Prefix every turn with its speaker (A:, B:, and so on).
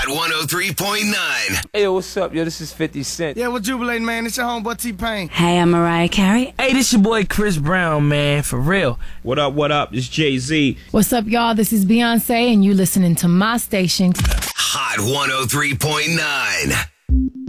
A: Hot 103.9.
B: Hey, yo, what's up, yo? This is 50 Cent.
C: Yeah, we're jubilating, man. It's your homeboy T-Pain.
D: Hey, I'm Mariah Carey.
E: Hey, this your boy Chris Brown, man, for real.
F: What up, what up? It's Jay-Z.
G: What's up, y'all? This is Beyonce, and you listening to my station.
A: Hot 103.9.